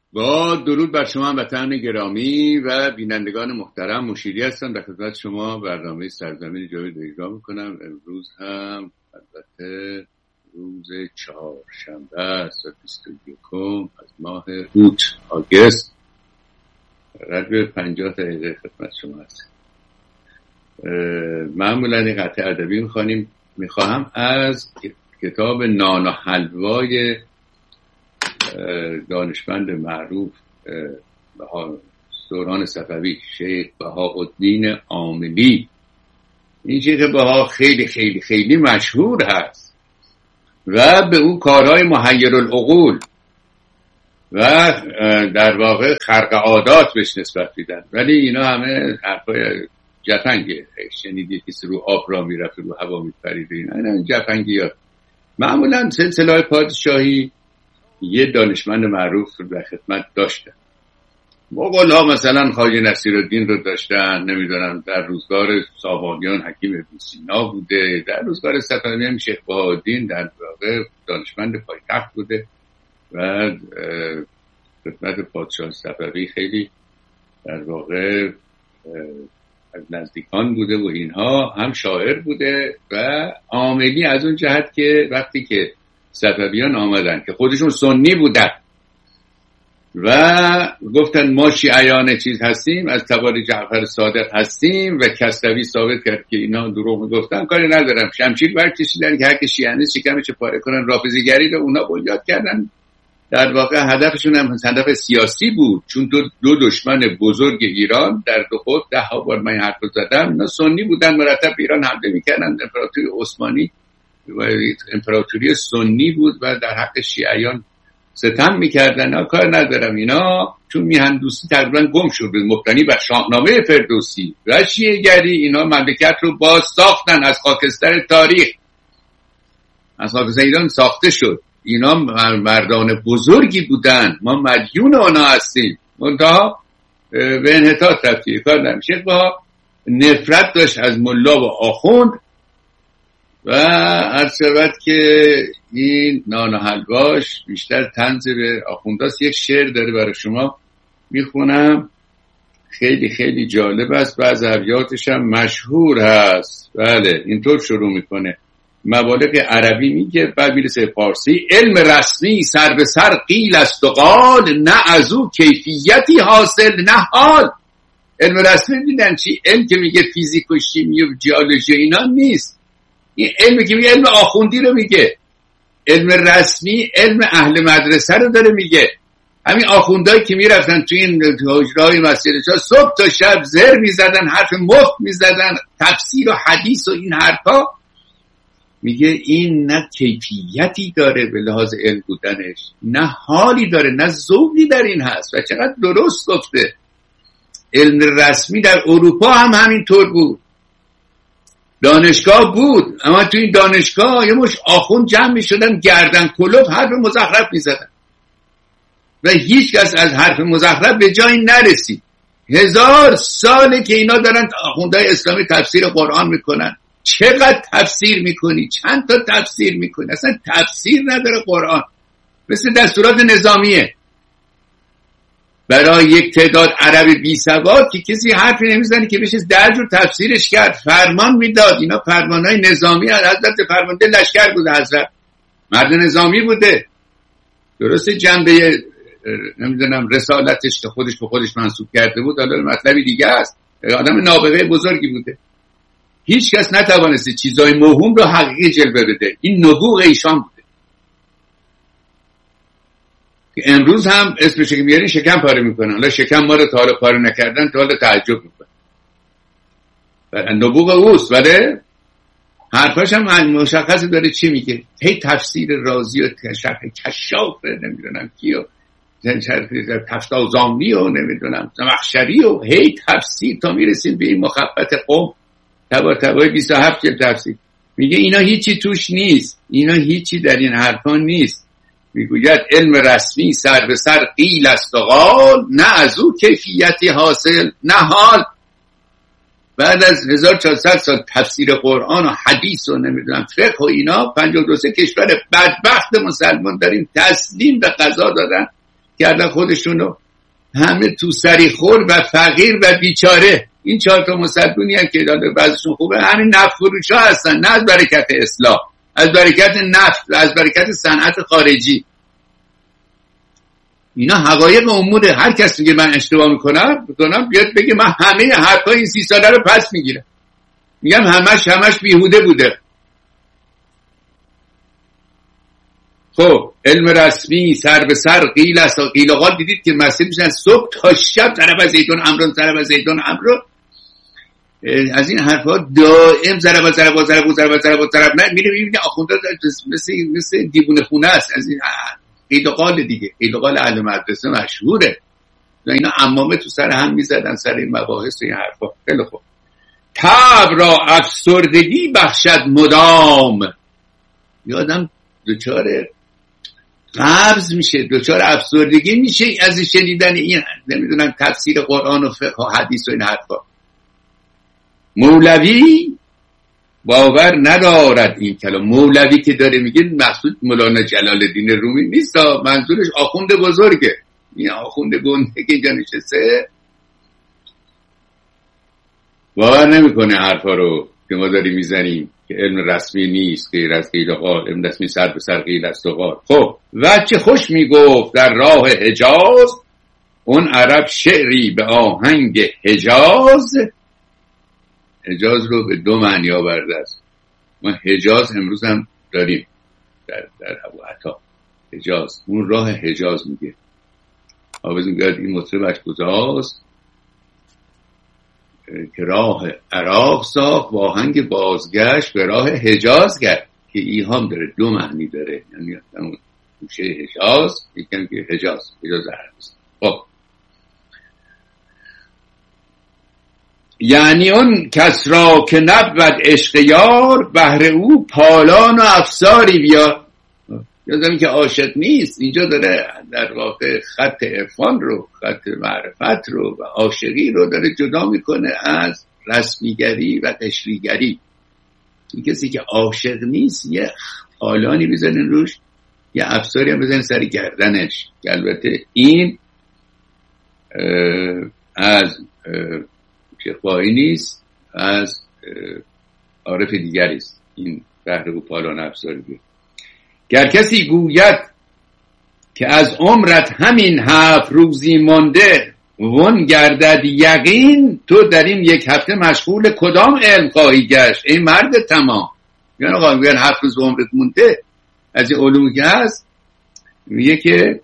با درود بر شما هموطنان گرامی و بینندگان محترم، مشیری هستم در خدمت شما برنامه سرزمین جاوید اجرا میکنم. امروز هم البته روز چهارشنبه است، 21 از ماه اوت آگست، رد 50 دقیقه خدمت شما هست. معمولا این قطعه ادبی میخواهم از کتاب نان و حلوای دانشمند معروف دوران صفوی، شیخ بهاءالدین عاملی. این شیخ بها خیلی خیلی خیلی مشهور هست و به اون کارهای محیرالعقول و در واقع خرق عادات بهش نسبت میدن، ولی اینا همه حرفای جفنگه. شنیدی کسی رو آب را میرفت، رو هوا میپرید، اینا جفنگی ها. معمولا سلسله پادشاهی یه دانشمند معروف در خدمت داشتن. مغول ها مثلا خواجه نصیرالدین رو داشتن، نمیدونم در روزگار سامانیان حکیم ابن سینا بوده، در روزگار صفویان شیخ بهاءالدین در واقع دانشمند پایتخت بوده و خدمت پادشاه صفوی خیلی در واقع از نزدیکان بوده و اینها. هم شاعر بوده و عاملی از اون جهت که وقتی که صفویان آمدن که خودشون سنی بودن و گفتن ما شیعیان چیز هستیم، از تبار جعفر صادق هستیم و کسروی ثابت کرد که اینا دروغ میگفتن، کاری ندارم، شمشیر برکشیدن که هر کی شیعه نیست شکمش پاره کنن. رافضیگری رو اونا بنیاد کردن. در واقع هدفشون هم هدف سیاسی بود، چون دو دشمن بزرگ ایران در دو خود 10 بار من حرف زدم، اینا سنی بودن، مرتب ایران حمله میکردن. امپراتوری عثمانی و امپراتوری سنی بود و در حق شیعیان ستم میکردن. کار ندارم، اینا چون میهندوستی تقریبا گم شد، مبتنی بر شاهنامه فردوسی و شیعه‌گری، اینا مملکت رو باز ساختن از خاکستر تاریخ، از خاکستر ایران ساخته شد. اینا مردان بزرگی بودن، ما مدیون اونا هستیم، منتها به انحطاط رفتی. کار نمیشه. با نفرت داشت از ملا و آخوند و عرض شود که این نان و حلواش بیشتر طنز به آخونداست. یک شعر داره برای شما میخونم، خیلی خیلی جالب است، بعض ابیاتش هم مشهور هست. بله اینطور شروع میکنه، مبالغ عربی میگه، بعد میرسه فارسی. علم رسمی سر به سر قیل است و قال، نه از او کیفیتی حاصل نه حال. علم رسمی میدن چی؟ علم که میگه فیزیک و شیمی و جیولوژی اینا نیست. این علمی که میگه علم آخوندی رو میگه. علم رسمی علم اهل مدرسه رو داره میگه. همین آخوندهایی که میرفتن توی این حجرهای مسیرشا صبح تا شب زر میزدن، حرف مفت میزدن، تفسیر و حدیث و این حرفا، میگه این نه کیفیتی داره به لحاظ علم بودنش، نه حالی داره، نه ذوقی در این هست. و چقدر درست گفته. علم رسمی در اروپا هم همینطور بود، دانشگاه بود، اما تو این دانشگاه یه مش آخوند جمع میشدن، گردن کلوف حرف مزخرف میزدن و هیچ کس از حرف مزخرف به جایی نرسید. 1000 ساله که اینا دارن آخوندهای اسلامی تفسیر قرآن میکنن. چقدر تفسیر میکنی؟ چند تا تفسیر میکنی؟ اصلا تفسیر نداره قرآن، مثل دستورات نظامیه برای یک تعداد عرب بی سواد که کسی حرفی نمیزنه که بشه درج رو تفسیرش کرد. فرمان میداد، اینا فرمانهای نظامی هست. حضرت فرمانده لشکر بوده، حضرت مرد نظامی بوده. درسته جنبه نمیدونم رسالتش که خودش به خودش منسوب کرده بود، حالا مطلبی دیگه است. آدم نابغه بزرگی بوده. هیچ کس نتوانسته چیزای موهوم رو حقیقی جلوه بده. این نبوغ ایشان بوده که امروز هم اسمش که میارین شکم پاره میکنن. حالا شکم ما رو تا حالا پاره نکردن، تا حالا تعجب میکنن. نبوغ اوست، ولی حرفاش هم مشخص داره چی میگه. هی تفسیر رازی و شرح کشاف نمیدونم کیو تفتازانی و نمیدونم زمخشری و هی تفسیر تا میرسیم به این مخبط قوم تبای 27 جلد تفسیر. میگه اینا هیچی توش نیست، اینا هیچی در این حرفا نیست. میگوید علم رسمی سر به سر قیل است و قال، نه از او کیفیتی حاصل نه حال. بعد از 1400 سال تفسیر قرآن و حدیث و نمیدونم فقه و اینا، 52 کشور بدبخت مسلمان داریم تسلیم به قضا دادن کردن خودشونو، همه تو سری خور و فقیر و بیچاره. این 4 تا مصدقونی هم که داده بعضشون خوبه، همین نفت فروش ها هستن، نه از برکت اصلاح، از برکت نفت و از برکت صنعت خارجی. اینا حقایق اموره. هر کسی که من اشتباه میکنم بیاد بگه من همه حرفای این 30 ساله رو پس میگیرم، میگم همش بیهوده بوده. خب علم رسمی سر به سر قیل است و قیل و قال. دیدید که مسئله میشن صبح تا شب ضرب زیتون امرون ضرب زیتون امرون، از این حرفا دائم ضرب نه میره میبینه آخونده مثل دیوونه خونه است. از این قیل و قال دیگه، قیل و قال اهل مدرسه مشهوره و اینا عمامه تو سر هم میزدن سر این مباحث و این حرفا. خیلی خوب. طبع را افسردگی بخشد مدام. یادم دچار قبض میشه، دچار افسردگی میشه از شنیدن این نمیدونم تفسیر قرآن و فقه و حدیث و این حرفا. مولوی باور ندارد این کلام. مولوی که داره میگه مقصود مولانا جلال الدین رومی نیست، منظورش آخوند بزرگه. این آخوند گنده که اینجا نشسته باور نمیکنه حرفا رو که ما داریم میزنیم که علم رسمی نیست، غیر از قیل و قال. علم رسمی سر به سر قیل است و قال. خب وچه خوش میگفت در راه حجاز، اون عرب شعری به آهنگ حجاز. حجاز رو به 2 معنی آورده است. ما حجاز امروز هم داریم در ابو عطا حجاز، اون راه حجاز میگه. حافظ میگه این مطربش کجاست که راه عراق ساخت و آهنگ بازگشت به راه حجاز کرد، که ایهام داره 2 معنی داره، یعنی اون گوشه حجاز، یکم که حجاز عربستان. خب یعنی اون کس را که نبود عشق یار، بهر او پالان و افساری بیار. یادم که عاشق نیست، اینجا داره در واقع خط عرفان رو، خط معرفت رو و عاشقی رو داره جدا میکنه از رسمیگری و قشریگری. این کسی که عاشق نیست یه پالانی بزنه روش، یه افساری هم بزنه سر گردنش، که البته این از شیخ‌بهایی نیست، از عارف دیگری است. این بهر او پالان افساری بیار. گر کسی گوید که از عمرت همین 7 روزی مانده، ون گردد یقین، تو در این 1 هفته مشغول کدام علم خواهی گشت ای مرد تمام. یعنی آقا میگن 7 روز عمرت مونده، از این علومی که هست میگه که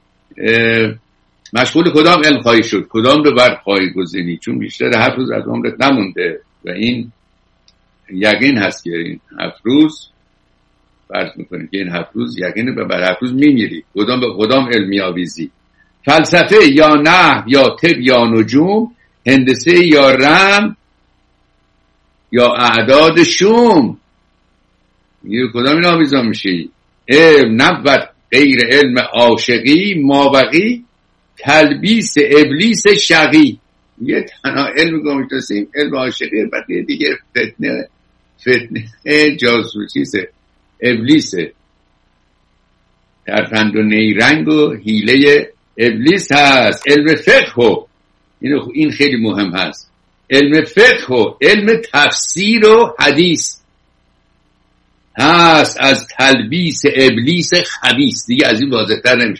مشغول کدام علم خواهی شد، کدام رو بر خواهی گزینی، چون بیشتر 7 روز از عمرت نمونده و این یقین هست که این 7 روز فرض میکنید که این 7 روز یقینه و بعد 7 روز میمیری. کدام به کدام علمی آویزی؟ فلسفه یا نحو یا طب یا نجوم، هندسه یا رم یا اعداد شوم. میگه کدام این آویزا میشی؟ علم نبود غیر علم عاشقی، مابقی تلبیس ابلیس شقی. یه تنها علم گمشتاسیم علم عاشقی، بعد دیگه فتنه جاسوسیه ابلیسه، ترفند و نیرنگ و حیله ابلیس هست. علم فقه و این خیلی مهم هست، علم فقه و علم تفسیر و حدیث هست از تلبیس ابلیس خبیث. دیگه از این واضح تر نمیشه.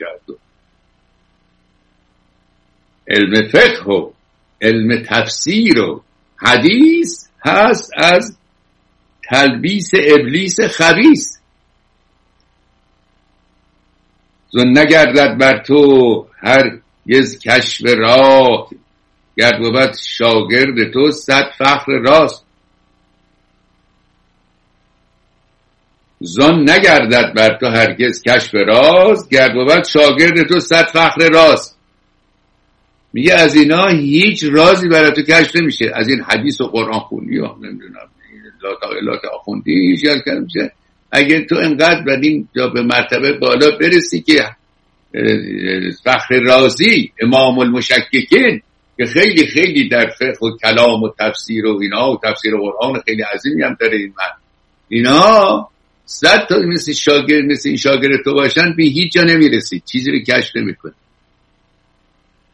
علم فقه و علم تفسیر و حدیث هست از تلبیس ابلیس خبیث. زن نگردد بر تو هرگز کشف راه، گر بود شاگرد تو 100 فخر راست. زن نگردد بر تو هرگز کشف راز، گر بود شاگرد تو 100 فخر راست. میگه از اینا هیچ رازی برای تو کشف نمیشه، از این حدیث و قرآن خوندی و نمیدونم لا آخوندی هیچ یاد کرد میشه. اگه تو انقدر بدین جا به مرتبه بالا برسی که فخر رازی امام المشککین که خیلی خیلی در فقه و کلام و تفسیر و اینا و تفسیر قرآن خیلی عظیمی هم داره، این من اینا 100 تا مثل این شاگرد تو باشن به هیچ جا نمیرسی، چیزی رو کشف نمیکنی.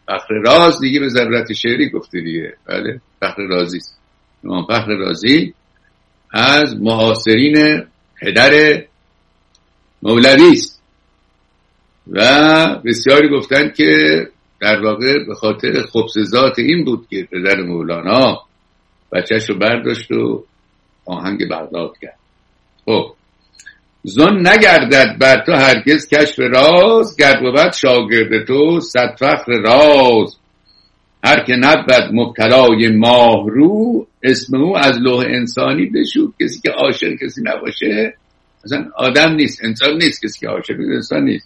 فخر راز دیگه به ضرورت شعری گفته دیگه. بله فخر رازی است. امام فخر رازی از معاصرین پدر مولوی است و بسیاری گفتن که در واقع به خاطر خبث ذات این بود که پدر مولانا بچه‌ش رو برداشت و آهنگ بغداد کرد. خب زن نگردد بر تو هرگز کشف راز، گر بود شاگرد تو صد فخر راز. هر که نبود مبتلای ماه رو، اسم او از لوح انسانی بشود. کسی که عاشق کسی نباشه اصلا آدم نیست، انسان نیست. کسی که عاشق انسان نیست.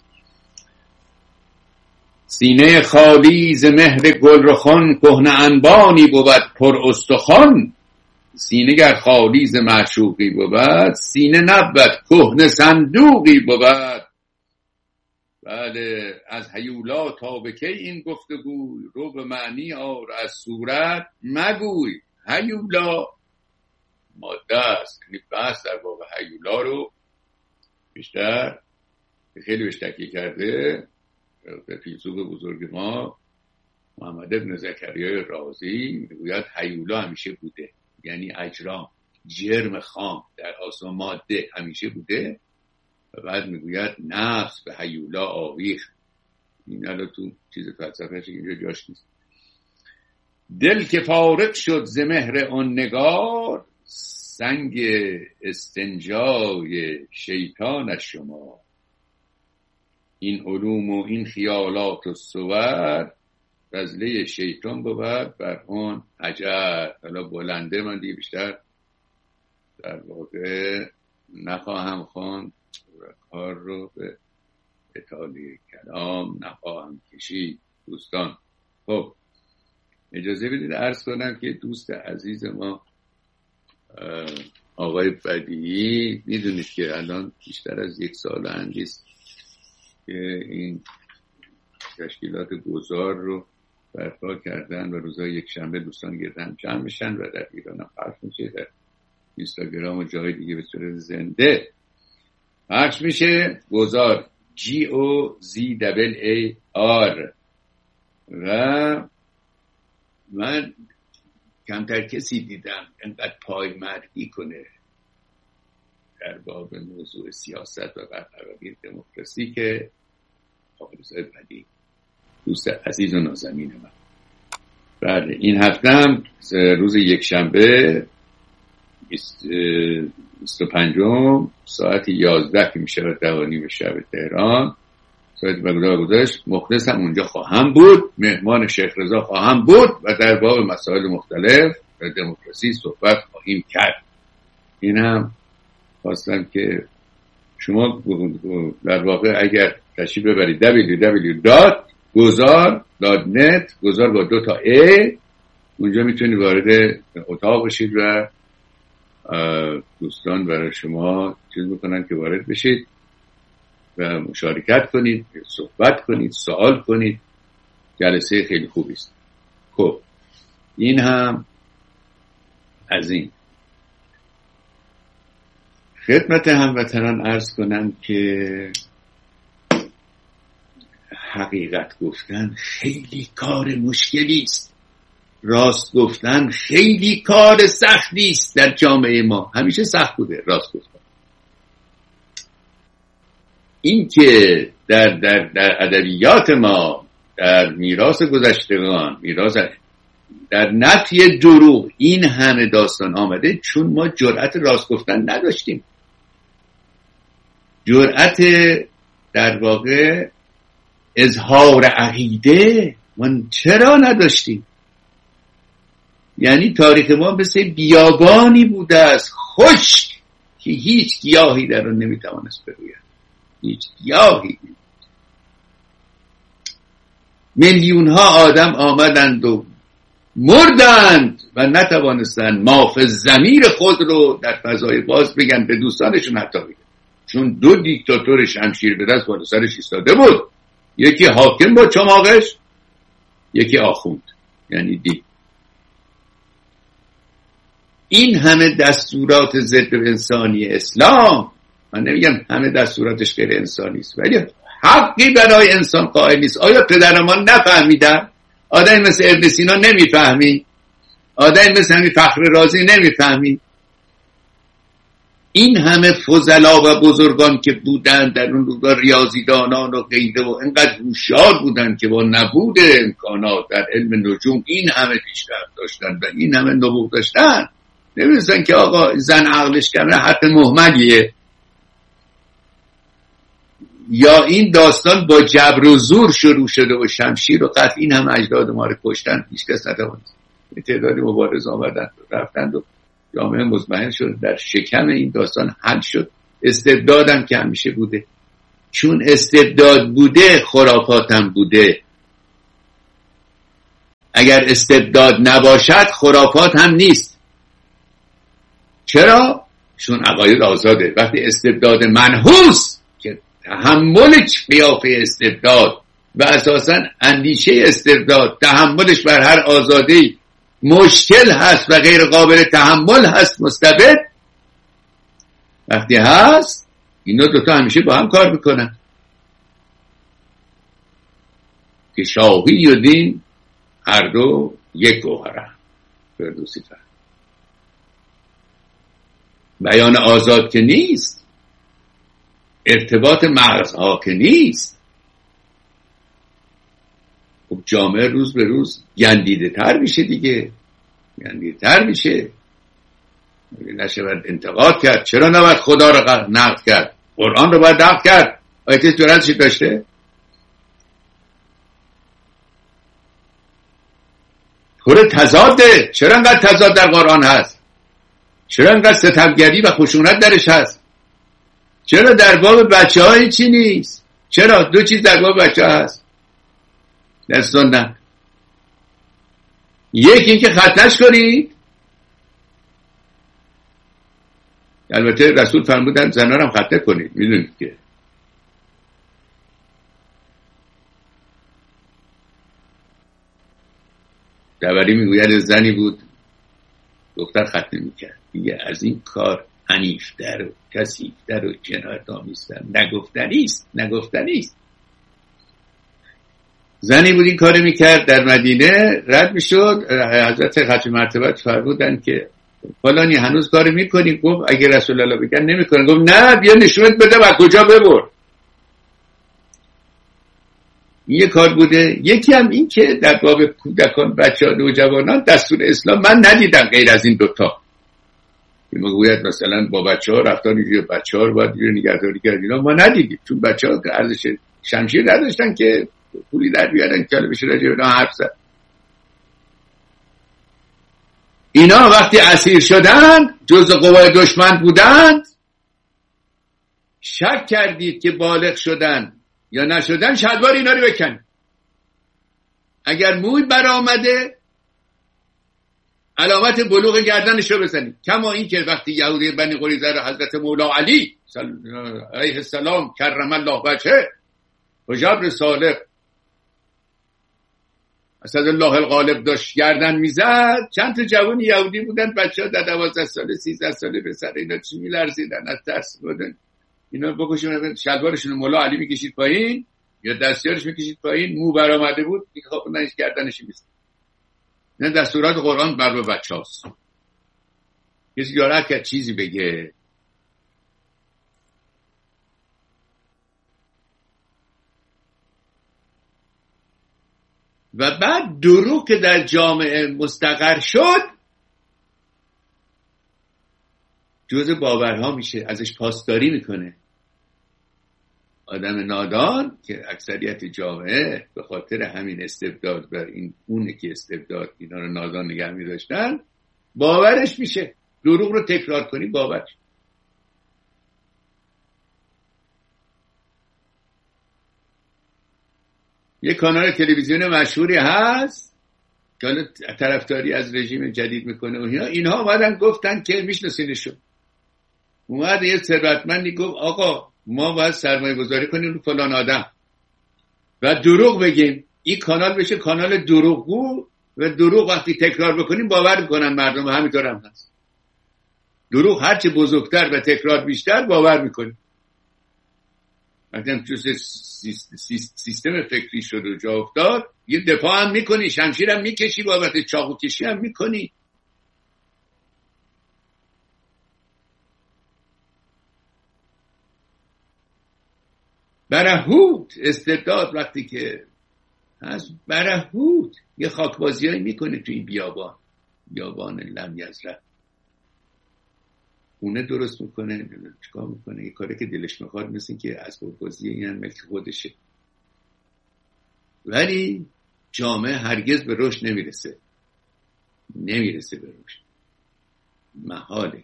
سینه خالی ز مهر گلرخان، کهنه انبانی بود پر استخوان. سینه گر خالی ز معشوقی بود، سینه نبود کهنه صندوقی بود. بله از هیولا تا به کی این گفتگوی، رو به معنی آر از صورت مگوی. هیولا ماده است، یعنی بحث در باب هیولا رو بیشتر خیلی بهش تکیه کرده فیلسوف بزرگ ما محمد ابن زکریای رازی. میگوید هیولا همیشه بوده، یعنی اجرام جرم خام در آسمان ماده همیشه بوده و بعد میگوید نفس به هیولا آویخت. این الان تو چیز فلسفه‌اش اینجا جاش نیست. دل که فارغ شد ز مهر آن نگار، سنگ استنجای شیطان شما. این علوم و این خیالات و صور، فضله شیطان بود بر آن حجر. حالا بلنده من دیگه بیشتر در واقع نخواهم خواند و کار رو به اطاله کلام نخواهم کشید. دوستان خب اجازه بدید عرض کنم که دوست عزیز ما آقای بدیعی، میدونید که الان بیشتر از 1 سال اندیست که این تشکیلات گذار رو برپا کردن و روزهای یکشنبه دوستان گردن جمع میشن و در ایران هم پخش میشه، در اینستاگرام و جای دیگه به صورت زنده پخش میشه. گذار GOZAAR. و من کمتر کسی دیدم انقدر پای مردی کنه در باب موضوع سیاست و برقراری دموکراسی که آقای بدیعی، دوست عزیز و نازنین من. بله این هفته هم روز یکشنبه 25 ساعت 11 که میشه و 10:30 شب تهران ساعت بغداد گذاشت، مخلص هم اونجا خواهم بود، مهمان شیخ رضا خواهم بود و در باب مسائل مختلف و دموکراسی صحبت خواهیم کرد. این هم خواستم که شما در واقع اگر تشریف ببرید www.gozar.net، گذار با 2 تا ای، اونجا میتونید وارد اتاق بشید و دوستان برای شما چیز میکنن که وارد بشید و مشارکت کنید، صحبت کنید، سوال کنید. جلسه خیلی خوبی است. خب این هم از این. خدمت هموطنان عرض کنم که حقیقت گفتن خیلی کار مشکلی است. راست گفتن خیلی کار سختی است. در جامعه ما همیشه سخت بوده راست گفتن. این که در ادبیات ما، در میراث گذشتگان، در نفی دروغ این همه داستان آمده چون ما جرأت راست گفتن نداشتیم. جرأت در واقع اظهار عقیده من چرا نداشتیم؟ یعنی تاریخ ما مثل بیابانی بوده است خشک که هیچ گیاهی در آن نمیتوانست بروید. هیچ گیاهی. میلیون ها آدم آمدند و مردند و نتوانستند ماف ضمیر خود رو در فضای باز بگن به دوستانشون حتی بگن. چون 2 دیکتاتور شمشیر به دست بالا سرش ایستاده بود، یکی حاکم با چماقش، یکی آخوند یعنی دی. این همه دستورات ضد انسانی اسلام، من نمیگم همه دستوراتش غیر انسانی است، ولی حقی برای انسان قائل نیست. آیا پدرمان نفهمیدن آدم مثل ابن سینا نمیفهمی، آدم مثل همین فخر رازی نمیفهمی. این همه فضلا و بزرگان که بودن در اون روزگار، ریاضیدانان و غیره، و اینقدر هوشیار بودن که با نبود امکانات در علم نجوم این همه پیشرفت داشتن و این همه نبوغ داشتن. نمی‌دونستن که آقا زن عقلش کمه حق مهملیه، یا این داستان با جبر و زور شروع شده و شمشیر و قتل این هم اجداد ما رو کشتن، هیچ کس نتوانست. تعدادی مبارز آمدن رفتند و جامعه مطمئن شد، در شکم این داستان حل شد. استبدادم که همیشه بوده، چون استبداد بوده خرافاتم بوده. اگر استبداد نباشد خرافات هم نیست. چرا؟ چون عقاید آزاده. وقتی استبداد منحوس که تحمل قیافه استبداد و اساساً اندیشه استبداد تحملش بر هر آزادی مشکل هست و غیر قابل تحمل هست، مستبد وقتی هست، اینا دوتا همیشه با هم کار میکنن که شاهی و دین هر دو یک گوهرن. فردوسی فرد بیان آزاد که نیست، ارتباط مغزها که نیست. خب جامعه روز به روز گندیده تر میشه دیگه، گندیده تر میشه. نشود انتقاد کرد. چرا نباید خدا رو نقد کرد؟ قرآن رو باید نقد کرد. آیه کسی جرأتش داشته؟ پر تضاده. چرا انقدر تضاد در قرآن هست؟ چرا انقدر ستمگری و خشونت درش هست؟ چرا در باب بچه های چی نیست؟ چرا دو چیز در باب بچه ها هست در سنت؟ یکی این که ختنش کنید. البته رسول فرمودن زنان هم ختنه کنید. میدونید که دبری میگوید زنی بود دختر ختنه میکرد، دیگه از این کار عنیفتر و کثیفتر و جنایت‌آمیزتر نگفتنیست. زنی بود این کار میکرد، در مدینه رد میشد، حضرت ختم مرتبت فرمودن که فلانی هنوز کار میکنی؟ گفت اگه رسول الله بگن نمیکنه. گفت نه، بیا نشونت بده و کجا ببر. یه کار بوده. یکی هم این که در باب کودکان، بچه ها، نوجوانان دستور اسلام من ندیدم غیر از این دوتا. میگوید مثلا با بچه ها رفتار اینجوری، بچه ها رو باید نگهداری کرد، اینا ما ندیدیم، چون بچه ها ارزش شمشیر نداشتن که پولی در بیارن که بشه راجع به اینا حرف زد. اینا وقتی اسیر شدن، جزء قوای دشمن بودند، شک کردید که بالغ شدن یا نشدن، شلوار اینا رو بکن. اگر موی برآمده علامت بلوغ گردنش رو بزنید. کما این که وقتی یهودی بنی قریظه رو حضرت مولا علی علیه السلام کرم الله وجهه و جبر صالح اسد الله الغالب داشت گردن میزد، چند تا جوان یهودی بودن، بچه‌ها در 12 ساله 13 ساله به سر اینا چی میلرزیدن از ترس بودن. اینا بکشون شلوارشون مولا علی میکشید پایین یا دستیارش میکشید پایین، مو برآمده بود میخوابوندنش گردنش میزد. نه دستورات قرآن بر بچه‌هاست. کسی جرأت کرد چیزی بگه؟ و بعد دروغ که در جامعه مستقر شد جزء باورها میشه، ازش پاسداری میکنه. آدم نادان که اکثریت جامعه به خاطر همین استبداد بر این اونه که استبداد اینا رو نادان نگه می‌داشتن، باورش میشه. دروغ رو تکرار کنی باورش. یه کانال تلویزیون مشهوری هست که حالا طرفداری از رژیم جدید میکنه و اینها اومدن گفتن که میشناسینشون. اومد یه ثروتمندی گفت آقا ما باید سرمایه گذاری کنیم رو فلان آدم و دروغ بگیم، این کانال بشه کانال دروغگو و دروغ وقتی تکرار بکنیم باور میکنن مردم. همینطور هم هست. دروغ هرچه بزرگتر و تکرار بیشتر باور میکنیم. وقتی هم سیستم فکری شد و جا افتاد، یه دفاع هم میکنی، شمشیر هم میکشی، بابت چاقو کشی هم میکنی. برهوت استبداد وقتی که هست، برهوت یه خاکبازی هایی میکنه توی این بیابان لم یزرع، خونه درست میکنه، چیکار میکنه، یه کاری که دلش میخواد، مثل این که اسباب بازی این ملک خودشه. ولی جامعه هرگز به رشد نمیرسه به رشد، محاله.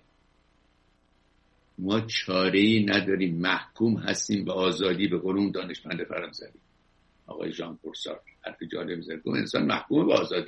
ما چاره‌ای نداریم، محکوم هستیم به آزادی. به قول اون دانشمند فرانسوی آقای ژان پل سارتر حرف جالب زد، انسان محکوم به آزادی.